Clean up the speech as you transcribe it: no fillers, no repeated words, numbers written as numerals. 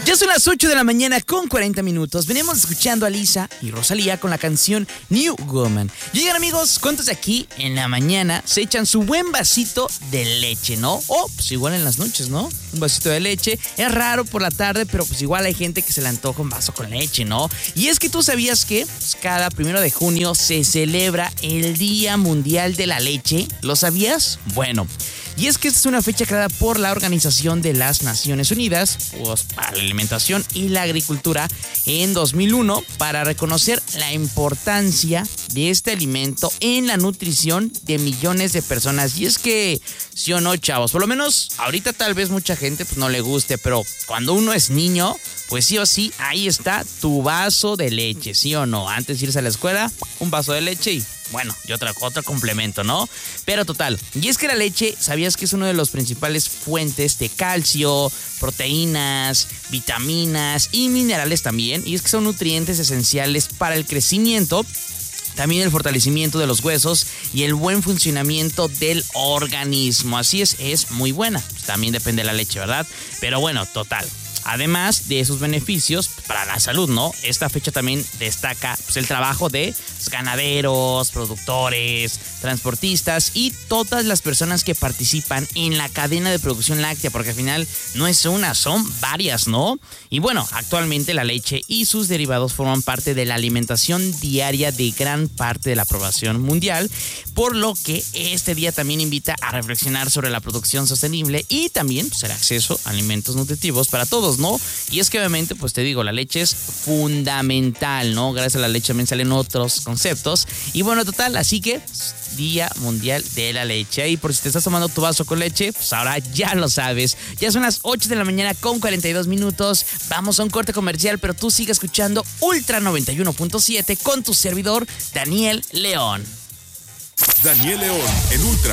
Ya son las 8 de la mañana con 40 minutos. Venimos escuchando a Lisa y Rosalía con la canción New Woman. Llegan, amigos, ¿cuántos de aquí en la mañana se echan su buen vasito de leche, no? O pues igual en las noches, ¿no? Un vasito de leche. Es raro por la tarde, pero pues igual hay gente que se le antoja un vaso con leche, ¿no? Y es que tú sabías que pues, cada 1 de junio se celebra el Día Mundial de la Leche. ¿Lo sabías? Bueno. Y es que esta es una fecha creada por la Organización de las Naciones Unidas pues, para la Alimentación y la Agricultura en 2001 para reconocer la importancia de este alimento en la nutrición de millones de personas. Y es que, sí o no, chavos, por lo menos ahorita tal vez mucha gente pues, no le guste, pero cuando uno es niño, pues sí o sí, ahí está tu vaso de leche, ¿sí o no? Antes de irse a la escuela, un vaso de leche y... bueno, y otro complemento, ¿no? Pero total, y es que la leche, ¿sabías que es una de las principales fuentes de calcio, proteínas, vitaminas y minerales también? Y es que son nutrientes esenciales para el crecimiento, también el fortalecimiento de los huesos y el buen funcionamiento del organismo. Así es muy buena. También depende de la leche, ¿verdad? Pero bueno, total. Además de esos beneficios para la salud, ¿no? Esta fecha también destaca pues, el trabajo de ganaderos, productores, transportistas y todas las personas que participan en la cadena de producción láctea, porque al final no es una, son varias, ¿no? Y bueno, actualmente la leche y sus derivados forman parte de la alimentación diaria de gran parte de la población mundial, por lo que este día también invita a reflexionar sobre la producción sostenible y también pues, el acceso a alimentos nutritivos para todos, ¿no? Y es que obviamente, pues te digo, la leche es fundamental, ¿no? Gracias a la leche también salen otros conceptos. Y bueno, total, así que Día Mundial de la Leche. Y por si te estás tomando tu vaso con leche, pues ahora ya lo sabes. Ya son las 8 de la mañana con 42 minutos. Vamos a un corte comercial, pero tú sigue escuchando Ultra 91.7 con tu servidor, Daniel León. Daniel León en Ultra